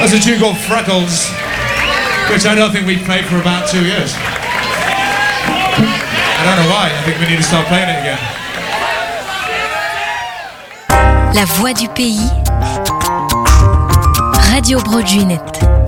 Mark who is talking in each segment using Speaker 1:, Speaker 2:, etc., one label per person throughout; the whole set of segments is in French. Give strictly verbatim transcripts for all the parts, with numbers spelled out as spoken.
Speaker 1: That's a tune called Freckles, which I don't think we've played for about two years. I don't know why. I think we need to start playing it again.
Speaker 2: La voix du pays, Radio Broadway.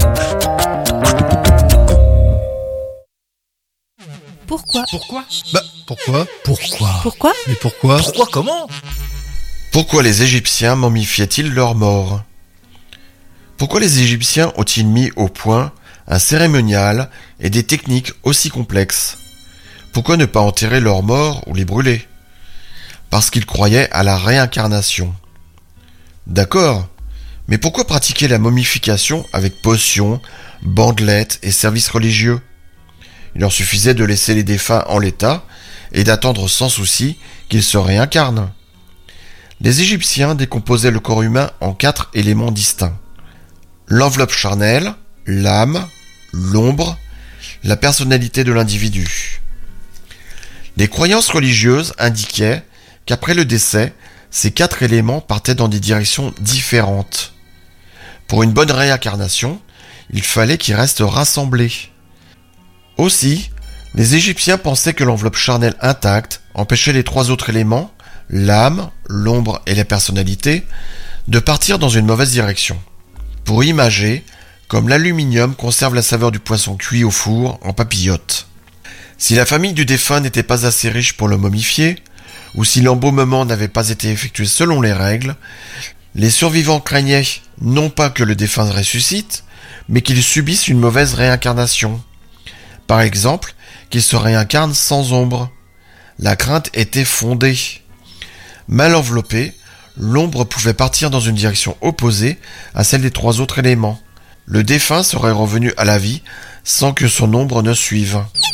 Speaker 2: Pourquoi
Speaker 3: Pourquoi
Speaker 4: Bah, pourquoi
Speaker 3: Pourquoi
Speaker 2: Pourquoi
Speaker 4: Mais pourquoi
Speaker 3: Pourquoi comment
Speaker 5: Pourquoi les Égyptiens momifiaient-ils leurs morts ? Pourquoi les Égyptiens ont-ils mis au point un cérémonial et des techniques aussi complexes ? Pourquoi ne pas enterrer leurs morts ou les brûler ? Parce qu'ils croyaient à la réincarnation. D'accord, mais pourquoi pratiquer la momification avec potions, bandelettes et services religieux ? Il leur suffisait de laisser les défunts en l'état et d'attendre sans souci qu'ils se réincarnent. Les Égyptiens décomposaient le corps humain en quatre éléments distincts. L'enveloppe charnelle, l'âme, l'ombre, la personnalité de l'individu. Les croyances religieuses indiquaient qu'après le décès, ces quatre éléments partaient dans des directions différentes. Pour une bonne réincarnation, il fallait qu'ils restent rassemblés. Aussi, les Égyptiens pensaient que l'enveloppe charnelle intacte empêchait les trois autres éléments, l'âme, l'ombre et la personnalité, de partir dans une mauvaise direction. Pour imager, comme l'aluminium conserve la saveur du poisson cuit au four en papillote. Si la famille du défunt n'était pas assez riche pour le momifier, ou si l'embaumement n'avait pas été effectué selon les règles, les survivants craignaient non pas que le défunt ressuscite, mais qu'il subisse une mauvaise réincarnation. Par exemple, qu'il se réincarne sans ombre. La crainte était fondée. Mal enveloppée, l'ombre pouvait partir dans une direction opposée à celle des trois autres éléments. Le défunt serait revenu à la vie sans que son ombre ne suive.